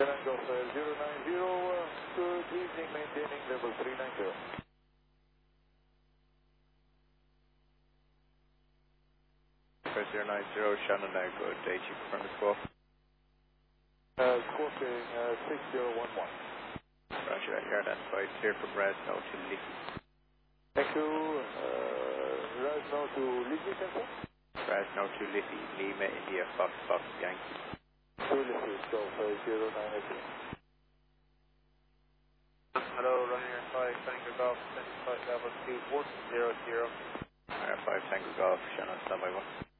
Golf 090, good evening, maintaining level 390. 090, Shannon Echo, DG confirm the squawk. Squawking 6011. Roger that, you're identified, clear from Resno to Liffey. Thank you. Right now to Liffey Center? Resno to Liffey, Lima, India, Fox, Yankee. To Liffey, Golf 090. Hello, Ryanair 5 Tango Golf, flight level 2100. Ryanair 5 Tango Golf, Shannon standby 1.